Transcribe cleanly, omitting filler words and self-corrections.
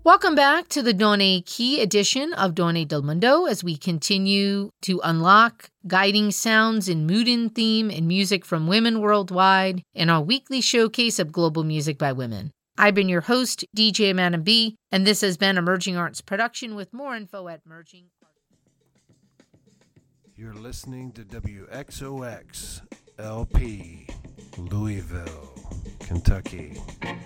Welcome back to the Done Key edition of Done del Mundo as we continue to unlock guiding sounds in mood and theme and music from women worldwide in our weekly showcase of global music by women. I've been your host, DJ Amanda B, and this has been Emerging Arts Production with more info at Emerging Arts. You're listening to WXOX LP, Louisville, Kentucky.